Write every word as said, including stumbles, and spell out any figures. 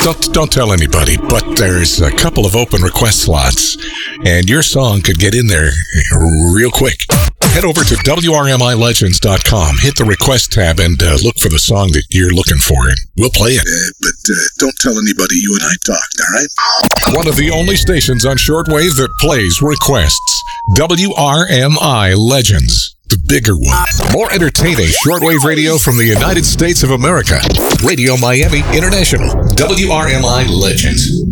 Don't don't tell anybody, but there's a couple of open request slots, and your song could get in there real quick. Head over to W R M I legends dot com, hit the request tab, and uh, look for the song that you're looking for, and we'll play it. Uh, but uh, don't tell anybody you and I talked, all right? One of the only stations on shortwave that plays requests. W R M I Legends, the bigger one. More entertaining shortwave radio from the United States of America. Radio Miami International. W R M I Legends.